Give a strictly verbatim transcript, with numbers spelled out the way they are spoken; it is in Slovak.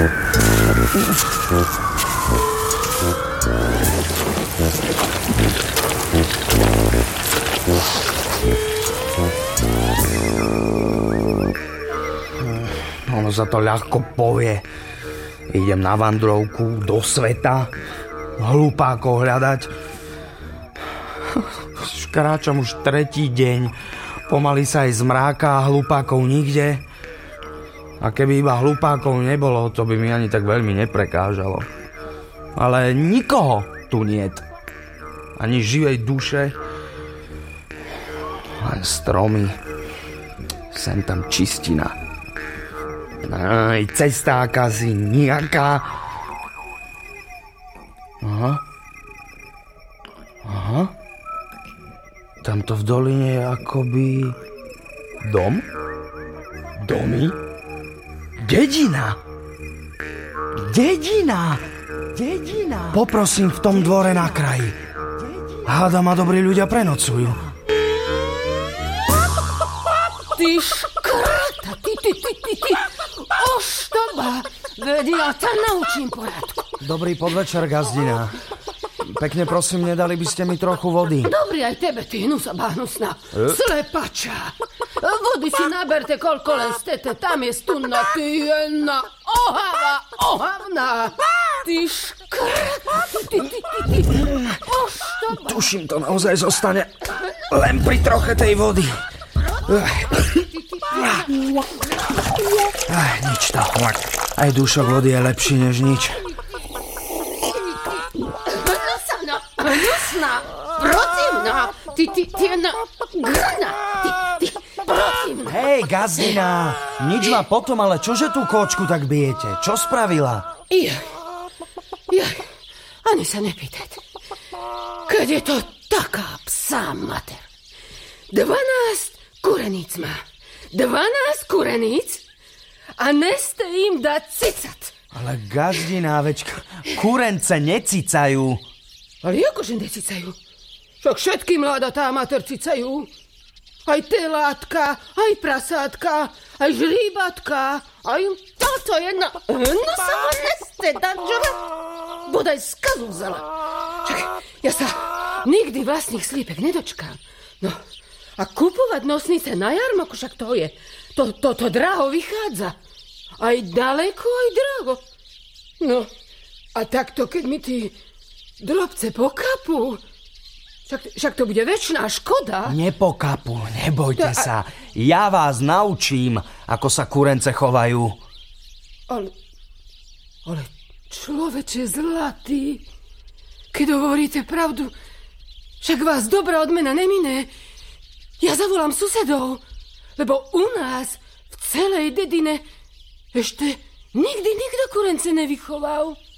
Ono sa to ľahko povie. Idem na vandrovku do sveta, hlupákov hľadať. Kráčam už tretí deň, pomaly sa aj zmráka a hlupákov nikde. A keby iba hlupákov nebolo, to by mi ani tak veľmi neprekážalo. Ale nikoho tu niet. Ani živej duše. Len stromy. Sem tam čistina. Aj cesta akási nejaká. Aha. Aha. Tamto v doline je akoby dom? Domy? Dedina! Dedina! Dedina! Poprosím v tom dvore na kraji. Hádam ma dobrí ľudia prenocujú. Ty škrata, ty, ty, ty, ty, ty, oštoba, veď ja ťa naučím porádku. Dobrý podvečer, gazdina. Pekne prosím, nedali by ste mi trochu vody? Dobrý aj tebe, ty hnusabá hnusná. E? Slepača. Vody si naberte, koľko len stete, tam je studna, ty jedna ohava, ohavná. Ty škrata, ty, ty, ty, ty, ty, oštoba. Tuším, to naozaj zostane len pri troche tej vody. Aj, nič to. Aj dúšok vody je lepší než nič. Hnusná, hnusná, protivná. Ty, ty, ty, na, grna. Ty, ty, protivná. Hej, gazdina, nič ma potom, ale čože tú kočku tak bijete? Čo spravila? Jaj, jaj, ani sa nepýtajte. Keď je to taká psá mater. Dvanásť kureníc má. Dvanásť kureníc a neste im dať cicat. Ale gazdina, veď kurence necicajú. Ale akože necicajú? Však všetky mládatá mater cicajú. Aj telátka, aj prasátka, aj žríbatka, aj táto jedna. No sa ma neste dať, že bodaj skazu vzala. Však ja sa nikdy vlastných slípek nedočkám. No, a kupovať nosnice na jarmoku, však to je. To, to, to draho vychádza. Aj daleko, aj draho. No, a takto, keď mi tí drobce pokapú, však, však to bude večná škoda. Nepokapú, nebojte a... sa. Ja vás naučím, ako sa kurence chovajú. Ale, ale človeče zlatý, keď hovoríte pravdu, však vás dobrá odmena nemine. Ja zavolám susedov, lebo u nás v celej dedine ešte nikdy nikto kurence nevychoval.